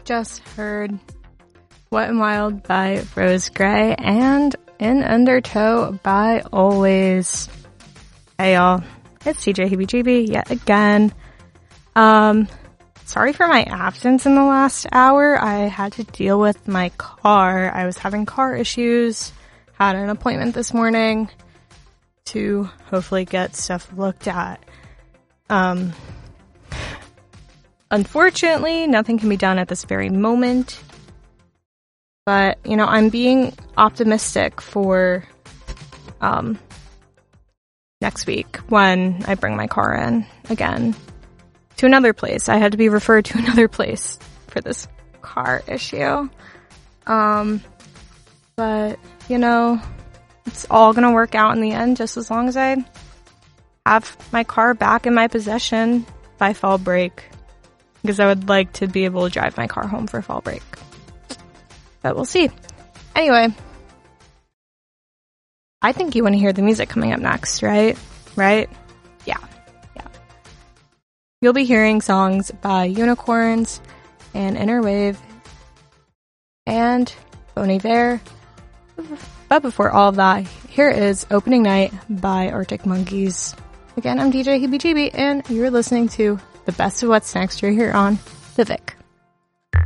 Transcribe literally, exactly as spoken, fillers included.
just heard Wet and Wild by Rose Gray and In Undertow by Always. Hey y'all, it's T J Heebie Jeebie yet again. Um, sorry for my absence in the last hour. I had to deal with my car. I was having car issues, had an appointment this morning to hopefully get stuff looked at. Um, unfortunately, nothing can be done at this very moment. But, you know, I'm being optimistic for um, next week when I bring my car in again to another place. I had to be referred to another place for this car issue. Um, but, you know, it's all going to work out in the end just as long as I have my car back in my possession by fall break. Because I would like to be able to drive my car home for fall break. But we'll see. Anyway, I think you want to hear the music coming up next, right? Right? Yeah. Yeah. You'll be hearing songs by Unicorns and Innerwave and Bon Iver. But before all of that, here is Opening Night by Arctic Monkeys. Again, I'm D J Heebie Jeebie, and you're listening to the best of what's next. You're here on The Vic.